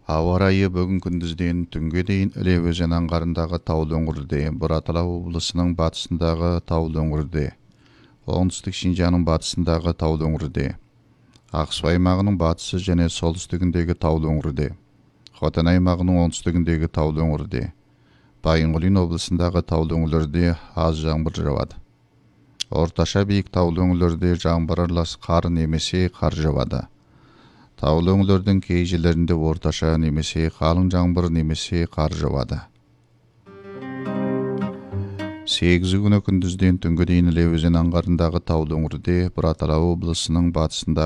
Ауа райы бүгін күндізден түнге дейін Іле өзен аңғарындағы таулы өңірде, Бұратала облысының батысындағы таулы өңірде, оңтүстік Шинжаңның батысындағы таулы өңірде, Ақсу аймағының батысы және солтүстігіндегі таулы өңірде, Хотан аймағының оңтүстігіндегі таулы өңірде, Байынғолин облысындағы таулы өңірлерде аз жаңбыр жауады. Орташа биік таулы өңірлерде жаңбыр аралас қар немесе қар жауады. Таулы өңірлердің кей жерлерінде орташа немесе қалың жаңбыр немесе қар жауады. 8 күні күндізден түнге дейін Іле өзен аңғарындағы таулы өңірде, Бұратала облысының батысында